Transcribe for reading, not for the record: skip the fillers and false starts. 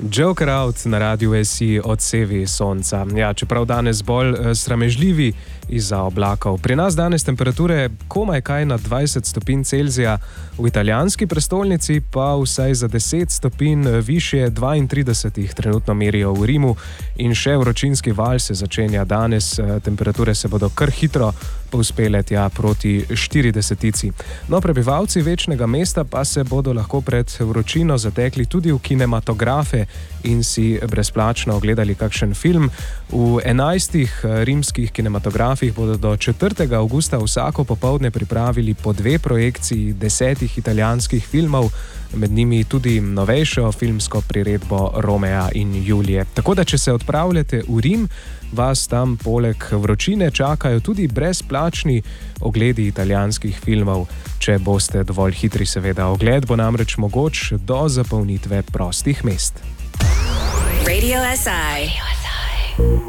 Joker Out na Radiu SI odsevi sonca. Ja, čeprav danes bolj sramežljivi izza oblakov. Pri nas danes temperature komaj kaj nad 20 stopinj Celzija, v italijanski prestolnici pa vsaj za 10 stopinj višje 32 trenutno merijo v Rimu in še vročinski val se začenja danes. Temperature se bodo kar hitro povzpele tja proti 40. No, prebivalci večnega mesta pa se bodo lahko pred vročino zatekli tudi v kinematografe in si brezplačno ogledali kakšen film. V 11 rimskih kinematografih bodo do 4. avgusta vsako popoldne pripravili po 2 projekciji 10 italijanskih filmov, med njimi tudi novejšo filmsko priredbo Romea in Julije. Tako da, če se odpravljate v Rim, vas tam poleg vročine čakajo tudi brezplačni ogledi italijanskih filmov, če boste dovolj hitri seveda. Ogled bo namreč mogoč do zapolnitve prostih mest. Radio SI.